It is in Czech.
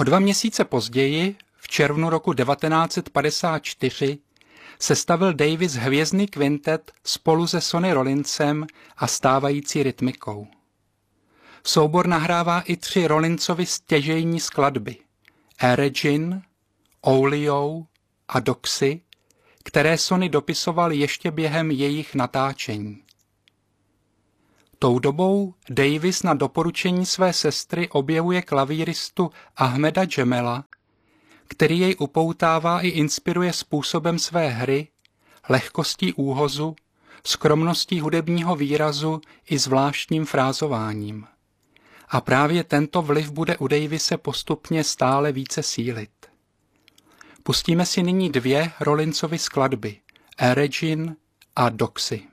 O 2 měsíce později, v červnu roku 1954, sestavil Davis hvězdný kvintet spolu se Sonny Rollinsem a stávající rytmikou. Soubor nahrává i 3 Rollinsovy stěžejní skladby Regine, Olio a Doxy, které Sonny dopisoval ještě během jejich natáčení. Tou dobou Davis na doporučení své sestry objevuje klavíristu Ahmeda Jamela, který jej upoutává i inspiruje způsobem své hry, lehkostí úhozu, skromností hudebního výrazu i zvláštním frázováním. A právě tento vliv bude u Davise postupně stále více sílit. Pustíme si nyní 2 Rollinsovy skladby, Regine a Doxy.